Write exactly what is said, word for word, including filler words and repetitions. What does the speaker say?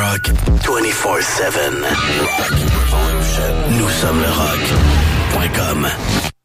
rock vingt-quatre sept. Nous sommes le rock point com.